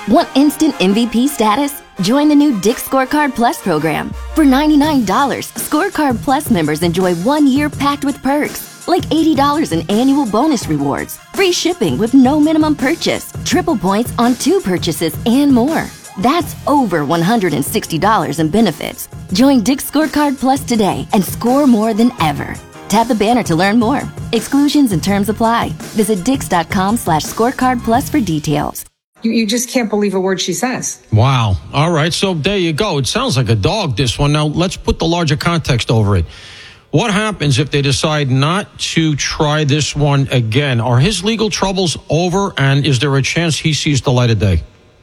Want instant MVP status? Join the new Dick's Scorecard Plus program. For $99, Scorecard Plus members enjoy 1 year packed with perks, like $80 in annual bonus rewards, free shipping with no minimum purchase, triple points on 2 purchases, and more. That's over $160 in benefits. Join Dick's Scorecard Plus today and score more than ever. Tap the banner to learn more. Exclusions and terms apply. Visit dix.com/scorecard plus for details. You just can't believe a word she says. Wow. All right. So there you go. It sounds like a dog, this one. Now, let's put the larger context over it. What happens if they decide not to try this one again? Are his legal troubles over, and is there a chance he sees the light of day?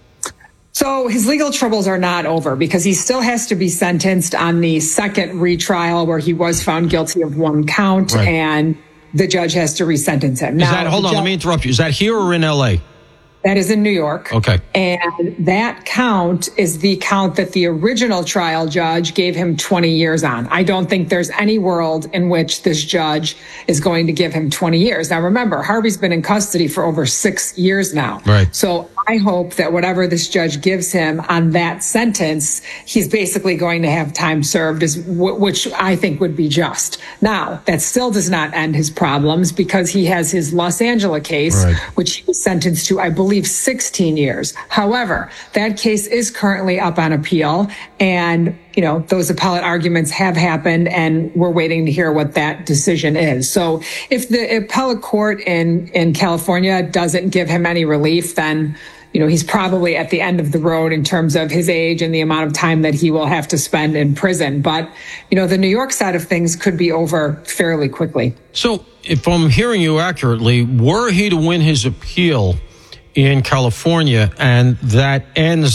So his legal troubles are not over because he still has to be sentenced on the second retrial where he was found guilty of 1 count, right, and the judge has to resentence him. Now, hold on, let me interrupt you. Is that here or in L.A.? That is in New York. Okay. And that count is the count that the original trial judge gave him 20 years on. I don't think there's any world in which this judge is going to give him 20 years. Now, remember, Harvey's been in custody for over 6 years now. Right. So I hope that whatever this judge gives him on that sentence, he's basically going to have time served, which I think would be just. Now, that still does not end his problems because he has his Los Angeles case, right, which he was sentenced to, I believe, 16 years. However, that case is currently up on appeal, and those appellate arguments have happened, and we're waiting to hear what that decision is. So if the appellate court in California doesn't give him any relief, then he's probably at the end of the road in terms of his age and the amount of time that he will have to spend in prison. But, the New York side of things could be over fairly quickly. So if I'm hearing you accurately, were he to win his appeal in California, and that ends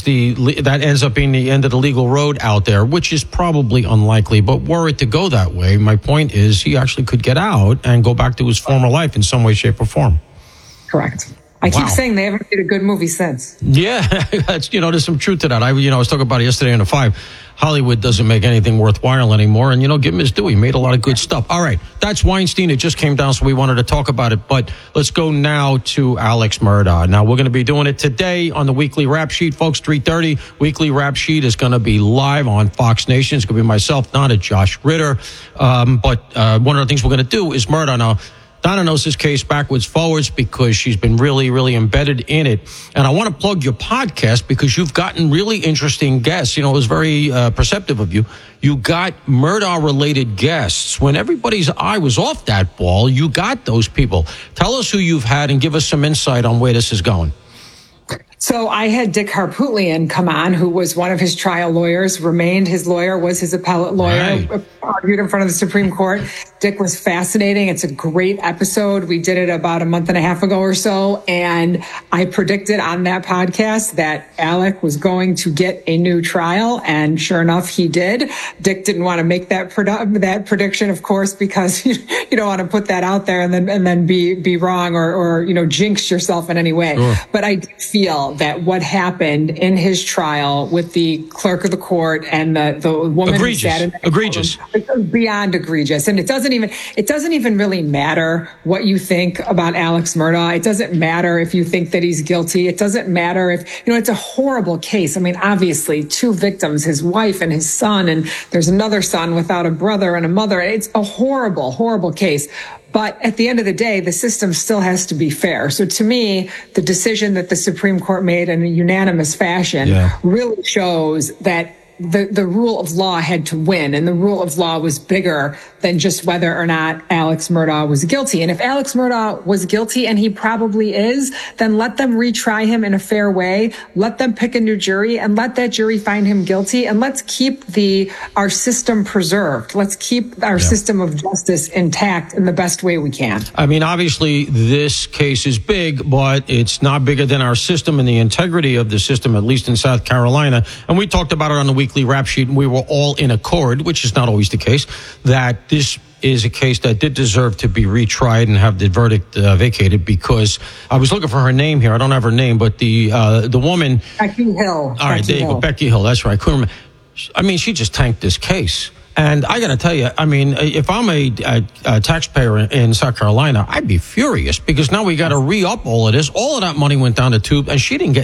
up being the end of the legal road out there, which is probably unlikely, but were it to go that way, my point is he actually could get out and go back to his former life in some way, shape, or form. Correct. I keep saying they haven't made a good movie since. Yeah, that's, there's some truth to that. I was talking about it yesterday on the 5. Hollywood doesn't make anything worthwhile anymore. And, give him his due. He made a lot of good stuff. All right. That's Weinstein. It just came down, so we wanted to talk about it. But let's go now to Alex Murdaugh. Now, we're going to be doing it today on the Weekly Rap Sheet, folks, 3:30. Weekly Rap Sheet is going to be live on Fox Nation. It's going to be myself, Donna, Josh Ritter. But one of the things we're going to do is Murdaugh. Now, Donna knows this case backwards, forwards, because she's been really, really embedded in it. And I want to plug your podcast because you've gotten really interesting guests. It was very perceptive of you. You got Murdaugh-related guests. When everybody's eye was off that ball, you got those people. Tell us who you've had and give us some insight on where this is going. So I had Dick Harpootlian come on, who was one of his trial lawyers, remained his lawyer, was his appellate lawyer, right, argued in front of the Supreme Court. Dick was fascinating. It's a great episode. We did it about a month and a half ago or so. And I predicted on that podcast that Alec was going to get a new trial. And sure enough, he did. Dick didn't want to make that prediction, of course, because you don't want to put that out there and then be wrong or jinx yourself in any way. Sure. But I did feel that what happened in his trial with the clerk of the court and the woman who sat in the egregious, beyond egregious. And it doesn't even really matter what you think about Alex Murdaugh. It doesn't matter if you think that he's guilty. It doesn't matter if, it's a horrible case. I mean, obviously 2 victims, his wife and his son, and there's another son without a brother and a mother. It's a horrible, horrible case. But at the end of the day, the system still has to be fair. So to me, the decision that the Supreme Court made in a unanimous fashion really shows that the rule of law had to win, and the rule of law was bigger than just whether or not Alex Murdaugh was guilty. And if Alex Murdaugh was guilty, and he probably is, then let them retry him in a fair way. Let them pick a new jury and let that jury find him guilty. And let's keep our system preserved. Let's keep our system of justice intact in the best way we can. I mean, obviously, this case is big, but it's not bigger than our system and the integrity of the system, at least in South Carolina. And we talked about it on the Weekly Rap Sheet, and we were all in accord, which is not always the case, that this is a case that did deserve to be retried and have the verdict vacated, because I was looking for her name here. I don't have her name, but the woman... Becky Hill. All right, there you go. Becky Hill. That's right. I couldn't remember. I mean, she just tanked this case. And I got to tell you, I mean, if I'm a taxpayer in South Carolina, I'd be furious, because now we got to re-up all of this. All of that money went down the tube, and she didn't get